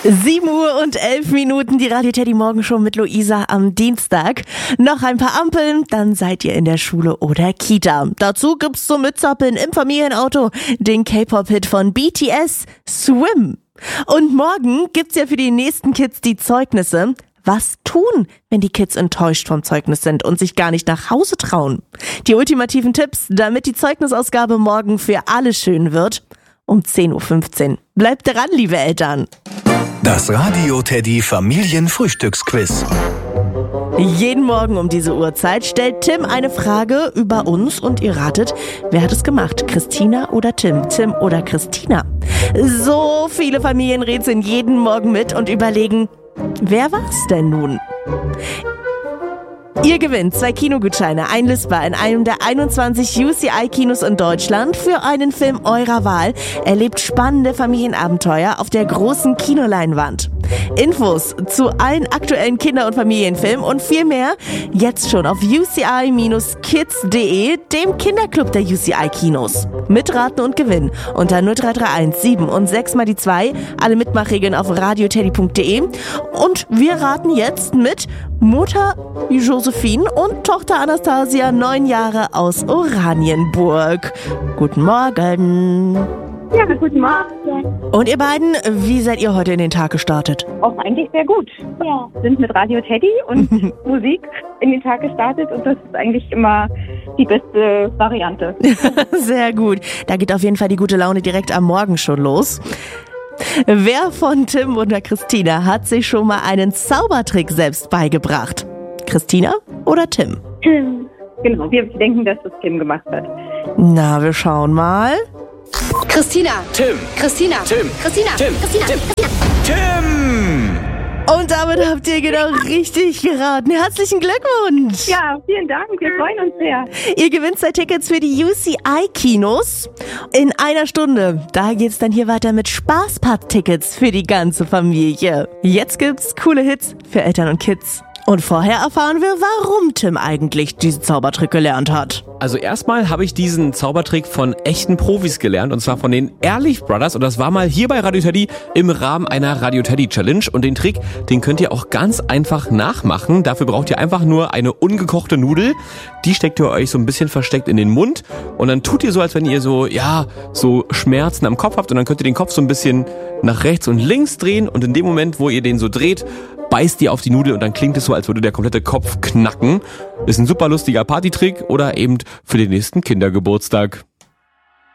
7:11 die Radio Teddy Morgenshow mit Luisa am Dienstag. Noch ein paar Ampeln, dann seid ihr in der Schule oder Kita. Dazu gibt's zum Mitzappeln im Familienauto den K-Pop-Hit von BTS, Swim. Und morgen gibt's ja für die nächsten Kids die Zeugnisse. Was tun, wenn die Kids enttäuscht vom Zeugnis sind und sich gar nicht nach Hause trauen? Die ultimativen Tipps, damit die Zeugnisausgabe morgen für alle schön wird, um 10:15 Uhr. Bleibt dran, liebe Eltern. Das Radio Teddy Familienfrühstücksquiz. Jeden Morgen um diese Uhrzeit stellt Tim eine Frage über uns und ihr ratet, wer hat es gemacht? Christina oder Tim? Tim oder Christina? So viele Familien rätseln jeden Morgen mit und überlegen, wer war's denn nun? Ihr gewinnt 2 Kinogutscheine einlösbar in einem der 21 UCI-Kinos in Deutschland für einen Film eurer Wahl. Erlebt spannende Familienabenteuer auf der großen Kinoleinwand. Infos zu allen aktuellen Kinder- und Familienfilmen und viel mehr jetzt schon auf uci-kids.de, dem Kinderclub der UCI-Kinos. Mitraten und gewinnen unter 0331 7 und 6 mal die 2. Alle Mitmachregeln auf radioteddy.de. Und wir raten jetzt mit Mutter Josephine und Tochter Anastasia, 9 Jahre aus Oranienburg. Guten Morgen. Ja, guten Morgen. Und ihr beiden, wie seid ihr heute in den Tag gestartet? Auch eigentlich sehr gut. Ja. Sind mit Radio Teddy und Musik in den Tag gestartet und das ist eigentlich immer die beste Variante. Sehr gut. Da geht auf jeden Fall die gute Laune direkt am Morgen schon los. Wer von Tim oder Christina hat sich schon mal einen Zaubertrick selbst beigebracht? Christina oder Tim? Tim. Genau, wir denken, dass das Tim gemacht hat. Na, wir schauen mal. Christina. Tim. Christina. Tim. Christina. Tim. Christina. Tim. Tim! Und damit habt ihr genau richtig geraten. Herzlichen Glückwunsch! Ja, vielen Dank, wir freuen uns sehr. Ihr gewinnt 2 Tickets für die UCI-Kinos. In einer Stunde, da geht's dann hier weiter mit Spaßpart-Tickets für die ganze Familie. Jetzt gibt's coole Hits für Eltern und Kids. Und vorher erfahren wir, warum Tim eigentlich diesen Zaubertrick gelernt hat. Also erstmal habe ich diesen Zaubertrick von echten Profis gelernt, und zwar von den Ehrlich Brothers, und das war mal hier bei Radio Teddy im Rahmen einer Radio Teddy Challenge, und den Trick, den könnt ihr auch ganz einfach nachmachen. Dafür braucht ihr einfach nur eine ungekochte Nudel, die steckt ihr euch so ein bisschen versteckt in den Mund und dann tut ihr so, als wenn ihr so Schmerzen am Kopf habt, und dann könnt ihr den Kopf so ein bisschen nach rechts und links drehen, und in dem Moment, wo ihr den so dreht, beißt ihr auf die Nudel und dann klingt es so, als würde der komplette Kopf knacken. Ist ein super lustiger Partytrick oder eben für den nächsten Kindergeburtstag.